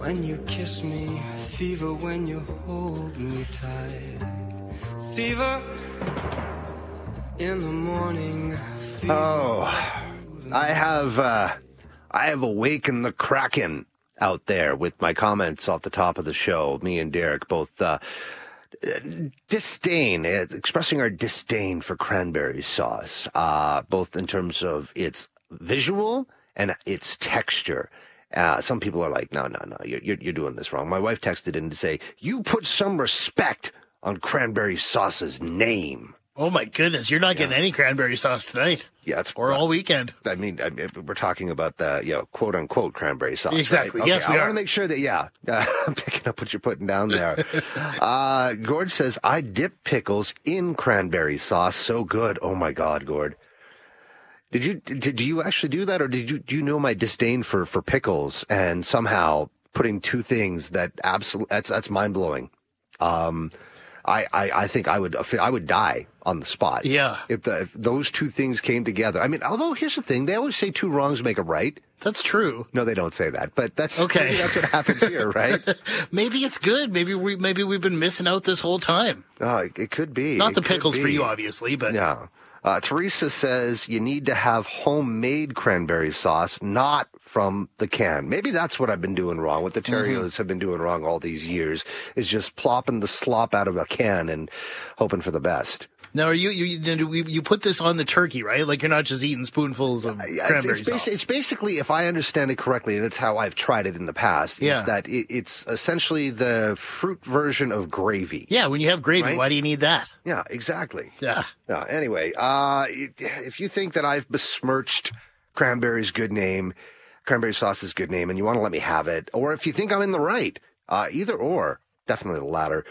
When you kiss me, fever when you hold me tight. Fever in the morning. I have awakened the Kraken out there with my comments off the top of the show. Me and Derek both expressing our disdain for cranberry sauce, both in terms of its visual and its texture. Some people are like, no, you're doing this wrong. My wife texted in to say, you put some respect on cranberry sauce's name. Oh, my goodness. You're not getting any cranberry sauce tonight. Yeah, or all weekend. I mean, we're talking about the, quote unquote cranberry sauce. Exactly. Right? Okay, yes, we I are. want to make sure that, I'm picking up what you're putting down there. Gord says, I dip pickles in cranberry sauce. So good. Oh, my God, Gord. Did you actually do that, or do you know my disdain for pickles and somehow putting two things that's mind blowing. I think I would die on the spot. Yeah. If those two things came together. I mean, although here's the thing, they always say two wrongs make a right. That's true. No, they don't say that, but that's okay. Maybe that's what happens here, right? Maybe it's good. Maybe we've been missing out this whole time. Oh, it could be. Not the pickles for you, obviously, but yeah. Teresa says you need to have homemade cranberry sauce, not from the can. Maybe that's what I've been doing wrong. What the Terrios have been doing wrong all these years is just plopping the slop out of a can and hoping for the best. Now, you put this on the turkey, right? Like you're not just eating spoonfuls of cranberry sauce. It's basically, if I understand it correctly, and it's how I've tried it in the past, is that it's essentially the fruit version of gravy. Yeah, when you have gravy, right? Why do you need that? Yeah, exactly. Yeah. Anyway, if you think that I've besmirched cranberry sauce's good name, and you want to let me have it, or if you think I'm in the right, either or. Definitely the latter.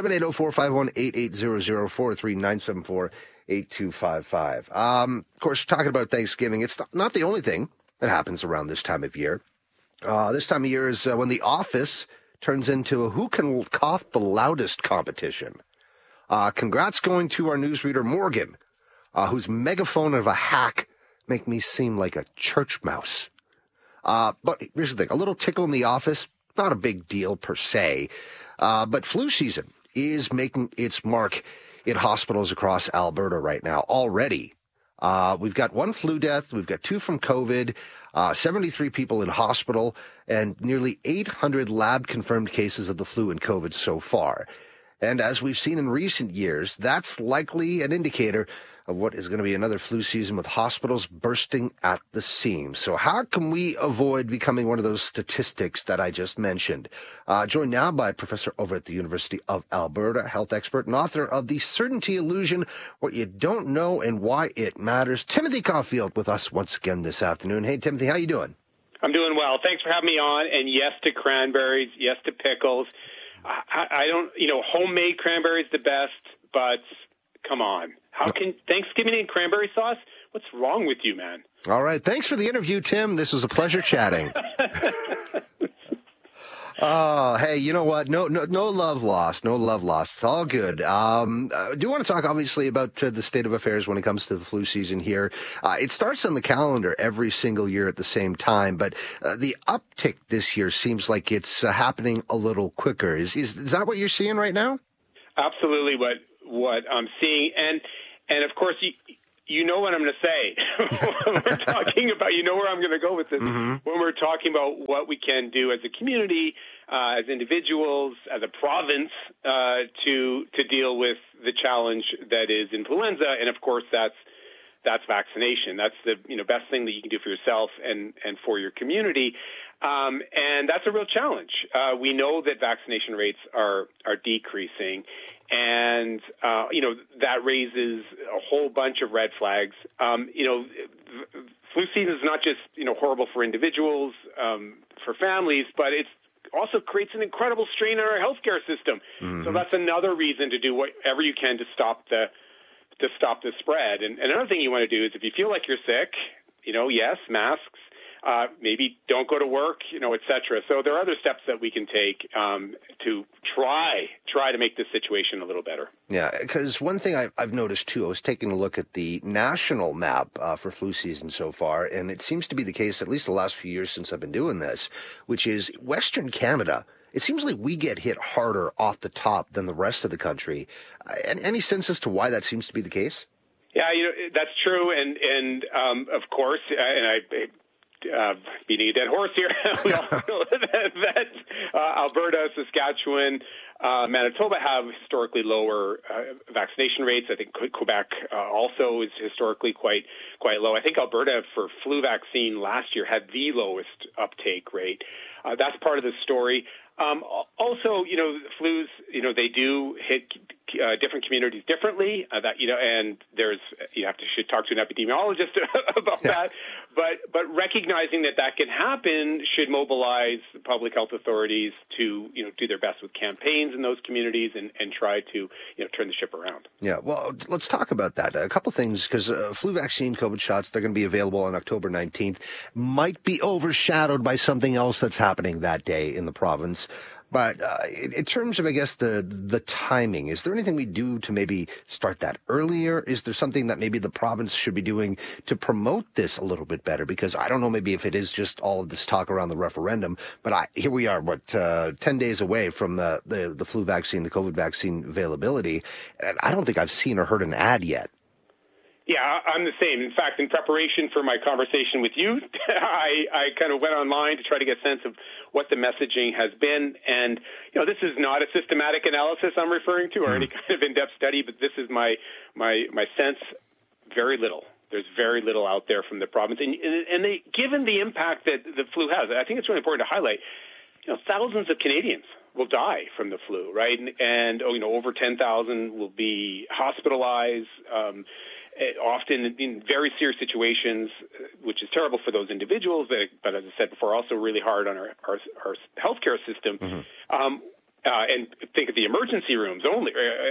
780-451-8800, 43974-8255. Of course, talking about Thanksgiving, it's not the only thing that happens around this time of year. This time of year is when The Office turns into a who can cough the loudest competition. Congrats going to our newsreader, Morgan, whose megaphone of a hack make me seem like a church mouse. But here's the thing, a little tickle in The Office, not a big deal per se. But flu season is making its mark in hospitals across Alberta right now already. We've got one flu death. We've got 2 from COVID, 73 people in hospital, and nearly 800 lab-confirmed cases of the flu and COVID so far. And as we've seen in recent years, that's likely an indicator of what is going to be another flu season with hospitals bursting at the seams. So how can we avoid becoming one of those statistics that I just mentioned? Joined now by a professor over at the University of Alberta, health expert and author of The Certainty Illusion, What You Don't Know and Why It Matters, Timothy Caulfield, with us once again this afternoon. Hey, Timothy, how you doing? I'm doing well. Thanks for having me on. And yes to cranberries, yes to pickles. I don't, homemade cranberries the best, but come on. How can Thanksgiving and cranberry sauce? What's wrong with you, man? All right. Thanks for the interview, Tim. This was a pleasure chatting. Oh, hey, you know what? No love lost. No love lost. It's all good. I do want to talk, obviously, about the state of affairs when it comes to the flu season here. It starts on the calendar every single year at the same time, but the uptick this year seems like it's happening a little quicker. Is that what you're seeing right now? Absolutely what I'm seeing. And of course, you know what I'm going to say when we're talking about, where I'm going to go with this. Mm-hmm. When we're talking about what we can do as a community, as individuals, as a province, to deal with the challenge that is influenza. And of course, that's vaccination. That's the best thing that you can do for yourself and for your community. And that's a real challenge. We know that vaccination rates are decreasing. And, that raises a whole bunch of red flags. Flu season is not just, horrible for individuals, for families, but it also creates an incredible strain on our healthcare system. Mm-hmm. So that's another reason to do whatever you can to stop the spread. And another thing you want to do is if you feel like you're sick, yes, masks. maybe don't go to work, et cetera. So there are other steps that we can take to try to make this situation a little better. Yeah, because one thing I've noticed, too, I was taking a look at the national map for flu season so far, and it seems to be the case, at least the last few years since I've been doing this, which is Western Canada. It seems like we get hit harder off the top than the rest of the country. Any sense as to why that seems to be the case? Yeah, that's true, and of course, and I beating a dead horse here. We all know that Alberta, Saskatchewan, Manitoba have historically lower vaccination rates. I think Quebec also is historically quite low. I think Alberta for flu vaccine last year had the lowest uptake rate. That's part of the story. Also, flus, they do hit different communities differently. And should talk to an epidemiologist about that. But recognizing that can happen should mobilize public health authorities to do their best with campaigns in those communities and try to turn the ship around. Yeah, well, let's talk about that. A couple things, because flu vaccine, COVID shots, they're going to be available on October 19th. Might be overshadowed by something else that's happening that day in the province. But in terms of, I guess, the timing, is there anything we do to maybe start that earlier? Is there something that maybe the province should be doing to promote this a little bit better? Because I don't know, maybe if it is just all of this talk around the referendum, but here we are, 10 days away from the flu vaccine, the COVID vaccine availability, and I don't think I've seen or heard an ad yet. Yeah, I'm the same. In fact, in preparation for my conversation with you, I kind of went online to try to get a sense of what the messaging has been. And, this is not a systematic analysis I'm referring to or any kind of in-depth study, but this is my sense. Very little. There's very little out there from the province. And given the impact that the flu has, I think it's really important to highlight, thousands of Canadians will die from the flu, right? And over 10,000 will be hospitalized, often in very serious situations, which is terrible for those individuals, but as I said before, also really hard on our healthcare system. Mm-hmm. And think of the emergency rooms only.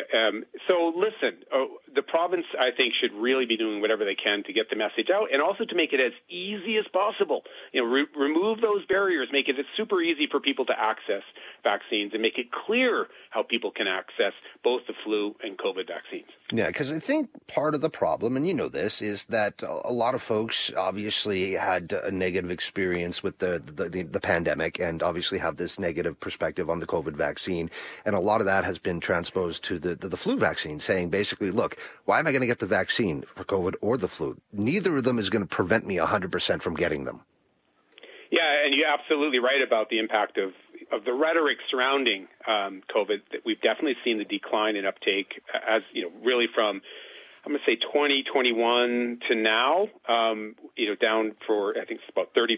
So listen, the province, I think, should really be doing whatever they can to get the message out and also to make it as easy as possible. Remove those barriers, make it super easy for people to access vaccines and make it clear how people can access both the flu and COVID vaccines. Yeah, because I think part of the problem, and this, is that a lot of folks obviously had a negative experience with the pandemic and obviously have this negative perspective on the COVID vaccine. And a lot of that has been transposed to the flu vaccine, saying basically, look, why am I going to get the vaccine for COVID or the flu? Neither of them is going to prevent me 100% from getting them. Yeah, and you're absolutely right about the impact of the rhetoric surrounding COVID. We've definitely seen the decline in uptake as, really from, I'm going to say 2021 to now, down for, I think it's about 30%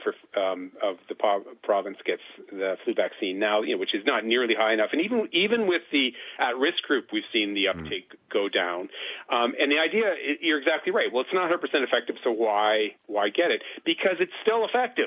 of the province gets the flu vaccine now, which is not nearly high enough. And even with the at-risk group, we've seen the uptake go down. And the idea, you're exactly right. Well, it's not 100% effective, so why get it? Because it's still effective.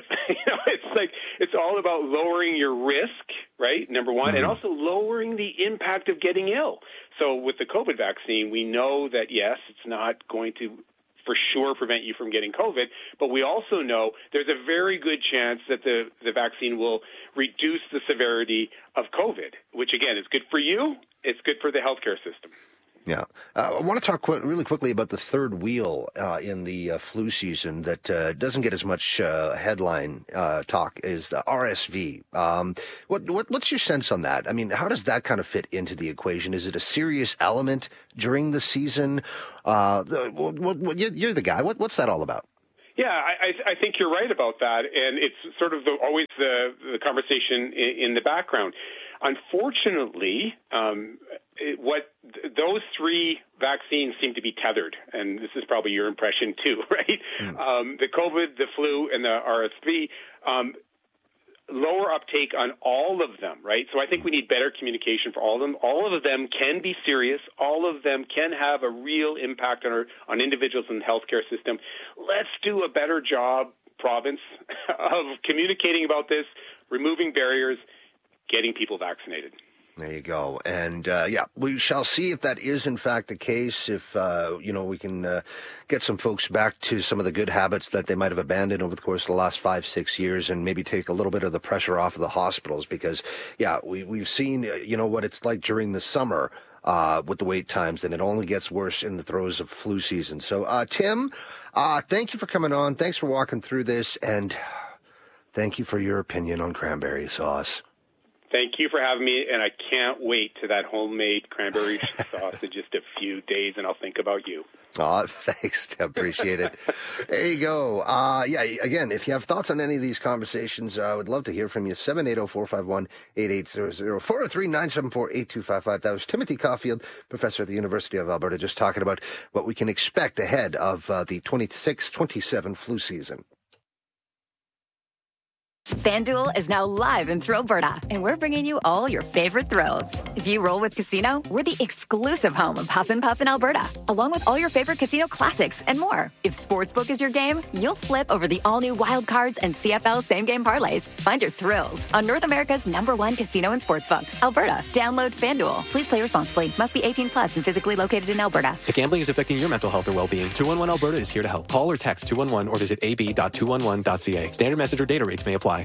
It's all about lowering your risk, right? Number one, and also lowering the impact of getting ill. So with the COVID vaccine, we know that, yes, it's not going to for sure prevent you from getting COVID, but we also know there's a very good chance that the vaccine will reduce the severity of COVID, which, again, is good for you. It's good for the healthcare system. Yeah. I want to talk really quickly about the third wheel in the flu season that doesn't get as much headline talk is the RSV. What's your sense on that? I mean, how does that kind of fit into the equation? Is it a serious element during the season? You're the guy. What's that all about? Yeah, I think you're right about that, and it's sort of always the conversation in the background. Unfortunately, those three vaccines seem to be tethered, and this is probably your impression too, right? The COVID, the flu, and the RSV, lower uptake on all of them, right? So I think we need better communication for all of them. All of them can be serious. All of them can have a real impact on individuals in the healthcare system. Let's do a better job, province, of communicating about this, removing barriers, getting people vaccinated. There you go. And, we shall see if that is, in fact, the case, if, we can get some folks back to some of the good habits that they might have abandoned over the course of the last 5-6 years and maybe take a little bit of the pressure off of the hospitals because, we've seen, what it's like during the summer with the wait times, and it only gets worse in the throes of flu season. So, Tim, thank you for coming on. Thanks for walking through this, and thank you for your opinion on cranberry sauce. Thank you for having me, and I can't wait to that homemade cranberry sauce in just a few days, and I'll think about you. Oh, thanks. Appreciate it. There you go. Again, if you have thoughts on any of these conversations, I would love to hear from you. 780-451-8800, 403-974-8255. That was Timothy Caulfield, professor at the University of Alberta, just talking about what we can expect ahead of the 26-27 flu season. FanDuel is now live in Thrillberta, and we're bringing you all your favorite thrills. If you roll with Casino, we're the exclusive home of Huff and Puff in Alberta, along with all your favorite casino classics and more. If Sportsbook is your game, you'll flip over the all-new Wild Cards and CFL same-game parlays. Find your thrills on North America's #1 casino and sportsbook, Alberta. Download FanDuel. Please play responsibly. Must be 18 plus and physically located in Alberta. If gambling is affecting your mental health or well-being, 211 Alberta is here to help. Call or text 211 or visit ab.211.ca. Standard message or data rates may apply.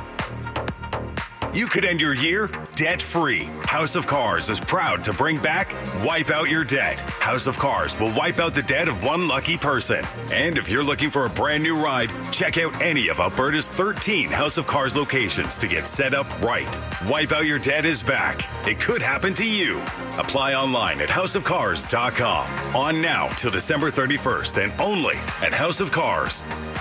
You could end your year debt-free. House of Cars is proud to bring back Wipe Out Your Debt. House of Cars will wipe out the debt of one lucky person. And if you're looking for a brand new ride, check out any of Alberta's 13 House of Cars locations to get set up right. Wipe Out Your Debt is back. It could happen to you. Apply online at houseofcars.com. On now till December 31st and only at House of Cars.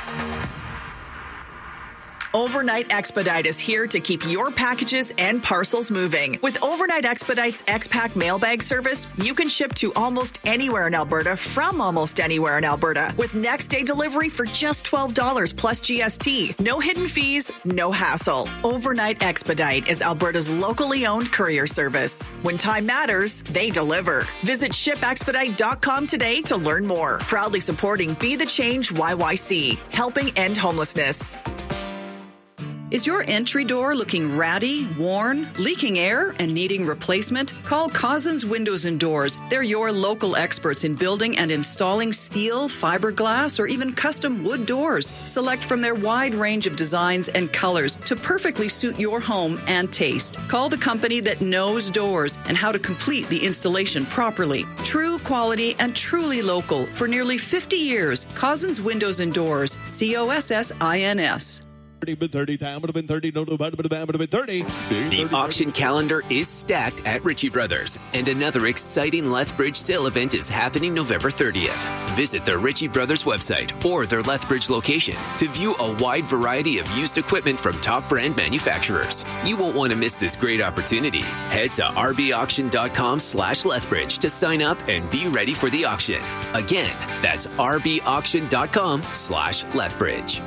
Overnight Expedite is here to keep your packages and parcels moving. With Overnight Expedite's X-Pack mailbag service, you can ship to almost anywhere in Alberta from almost anywhere in Alberta with next day delivery for just $12 plus GST. No hidden fees, no hassle. Overnight Expedite is Alberta's locally owned courier service. When time matters, they deliver. Visit shipexpedite.com today to learn more. Proudly supporting Be the Change YYC, helping end homelessness. Is your entry door looking ratty, worn, leaking air, and needing replacement? Call Cousins Windows and Doors. They're your local experts in building and installing steel, fiberglass, or even custom wood doors. Select from their wide range of designs and colors to perfectly suit your home and taste. Call the company that knows doors and how to complete the installation properly. True quality and truly local for nearly 50 years. Cousins Windows and Doors. COSSINS. The auction calendar is stacked at Ritchie Brothers, and another exciting Lethbridge sale event is happening November 30th. Visit the Ritchie Brothers website or their Lethbridge location to view a wide variety of used equipment from top brand manufacturers. You won't want to miss this great opportunity. Head to rbauction.com/Lethbridge to sign up and be ready for the auction. Again, that's rbauction.com/Lethbridge.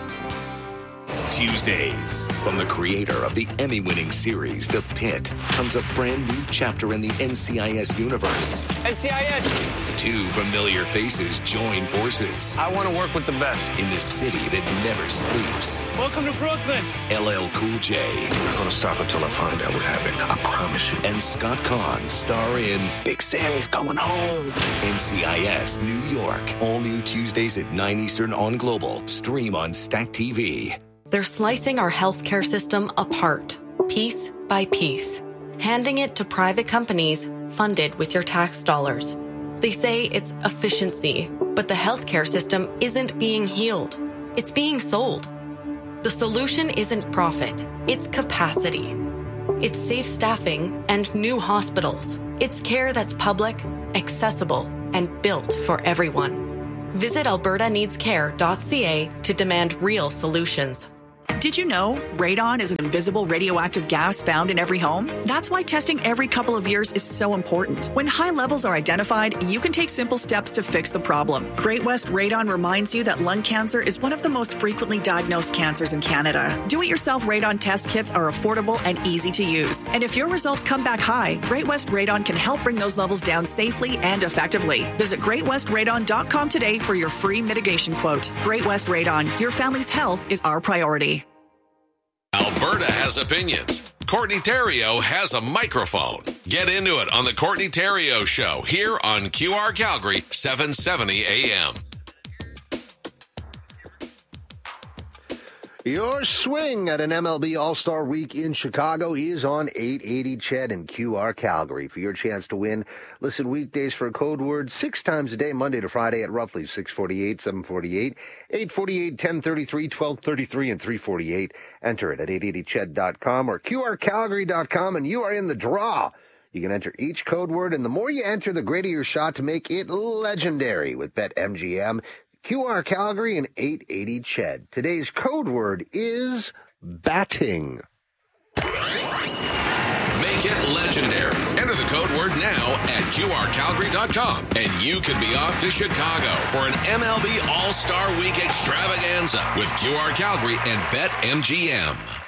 Tuesdays. From the creator of the Emmy-winning series, The Pit, comes a brand new chapter in the NCIS universe. NCIS! Two familiar faces join forces. I want to work with the best. In the city that never sleeps. Welcome to Brooklyn! LL Cool J. I'm not going to stop until I find out what happened. I promise you. And Scott Conn star in Big Sammy's Coming Home. NCIS New York. All new Tuesdays at 9 Eastern on Global. Stream on Stack TV. They're slicing our healthcare system apart, piece by piece, handing it to private companies funded with your tax dollars. They say it's efficiency, but the healthcare system isn't being healed. It's being sold. The solution isn't profit, it's capacity. It's safe staffing and new hospitals. It's care that's public, accessible, and built for everyone. Visit albertaneedscare.ca to demand real solutions. Did you know radon is an invisible radioactive gas found in every home? That's why testing every couple of years is so important. When high levels are identified, you can take simple steps to fix the problem. Great West Radon reminds you that lung cancer is one of the most frequently diagnosed cancers in Canada. Do-it-yourself radon test kits are affordable and easy to use. And if your results come back high, Great West Radon can help bring those levels down safely and effectively. Visit greatwestradon.com today for your free mitigation quote. Great West Radon, your family's health is our priority. Alberta has opinions. Courtney Theriault has a microphone. Get into it on the Courtney Theriault Show here on QR Calgary, 770 AM. Your swing at an MLB All-Star Week in Chicago is on 880 CHED and QR Calgary. For your chance to win, listen weekdays for a code word 6 times a day, Monday to Friday at roughly 6:48, 7:48, 8:48, 10:33, 12:33, and 3:48. Enter it at 880ched.com or QRCalgary.com, and you are in the draw. You can enter each code word, and the more you enter, the greater your shot to make it legendary with BetMGM. QR Calgary and 880 CHED. Today's code word is batting. Make it legendary. Enter the code word now at QRCalgary.com, and you could be off to Chicago for an MLB All-Star Week extravaganza with QR Calgary and BetMGM.